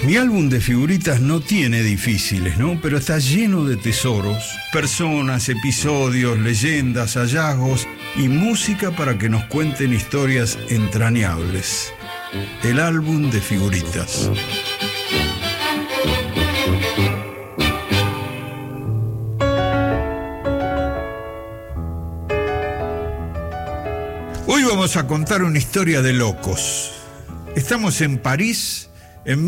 Mi álbum de figuritas no tiene difíciles, ¿no? Pero está lleno de tesoros, personas, episodios, leyendas, hallazgos y música para que nos cuenten historias entrañables. El álbum de figuritas. Hoy vamos a contar una historia de locos. Estamos en París en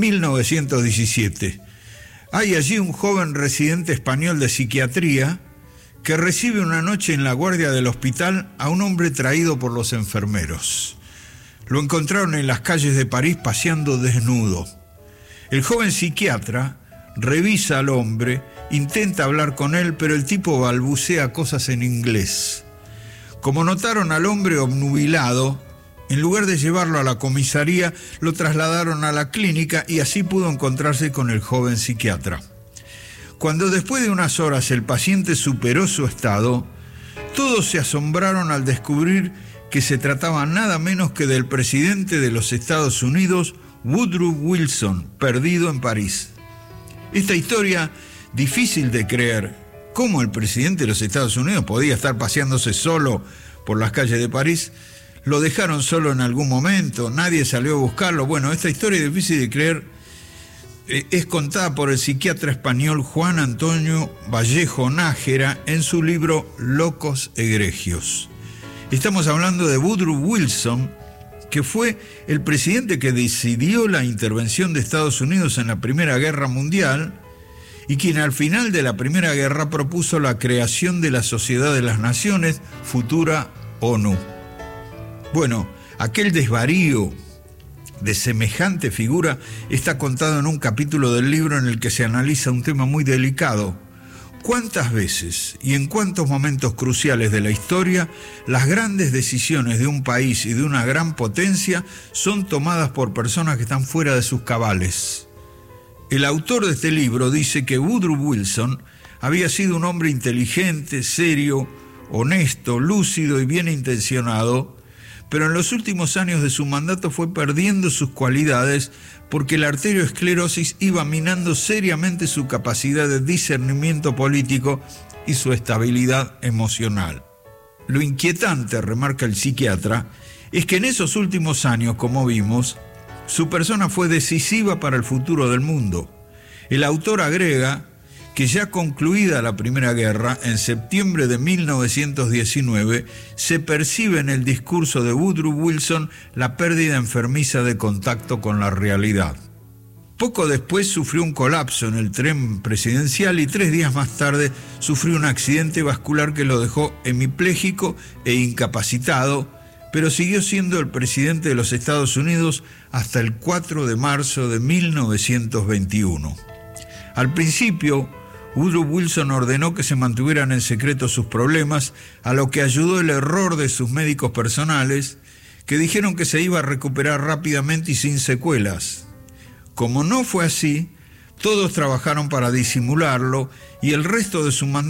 1917. Hay allí un joven residente español de psiquiatría que recibe una noche en la guardia del hospital a un hombre traído por los enfermeros. Lo encontraron en las calles de París paseando desnudo. El joven psiquiatra revisa al hombre, intenta hablar con él, pero el tipo balbucea cosas en inglés. Como notaron al hombre obnubilado, en lugar de llevarlo a la comisaría, lo trasladaron a la clínica y así pudo encontrarse con el joven psiquiatra. Cuando después de unas horas el paciente superó su estado, todos se asombraron al descubrir que se trataba nada menos que del presidente de los Estados Unidos, Woodrow Wilson, perdido en París. Esta historia, difícil de creer, cómo el presidente de los Estados Unidos podía estar paseándose solo por las calles de París. Lo dejaron solo en algún momento, nadie salió a buscarlo. Bueno, esta historia es difícil de creer. Es contada por el psiquiatra español Juan Antonio Vallejo Nájera en su libro Locos Egregios. Estamos hablando de Woodrow Wilson, que fue el presidente que decidió la intervención de Estados Unidos en la Primera Guerra Mundial y quien al final de la Primera Guerra propuso la creación de la Sociedad de las Naciones, futura ONU. Bueno, aquel desvarío de semejante figura está contado en un capítulo del libro en el que se analiza un tema muy delicado. ¿Cuántas veces y en cuántos momentos cruciales de la historia las grandes decisiones de un país y de una gran potencia son tomadas por personas que están fuera de sus cabales? El autor de este libro dice que Woodrow Wilson había sido un hombre inteligente, serio, honesto, lúcido y bien intencionado, pero en los últimos años de su mandato fue perdiendo sus cualidades porque la arteriosclerosis iba minando seriamente su capacidad de discernimiento político y su estabilidad emocional. Lo inquietante, remarca el psiquiatra, es que en esos últimos años, como vimos, su persona fue decisiva para el futuro del mundo. El autor agrega que ya concluida la Primera Guerra, en septiembre de 1919, se percibe en el discurso de Woodrow Wilson la pérdida enfermiza de contacto con la realidad. Poco después sufrió un colapso en el tren presidencial y 3 días más tarde sufrió un accidente vascular que lo dejó hemipléjico e incapacitado, pero siguió siendo el presidente de los Estados Unidos hasta el 4 de marzo de 1921. Al principio, Woodrow Wilson ordenó que se mantuvieran en secreto sus problemas, a lo que ayudó el error de sus médicos personales, que dijeron que se iba a recuperar rápidamente y sin secuelas. Como no fue así, todos trabajaron para disimularlo y el resto de su mandato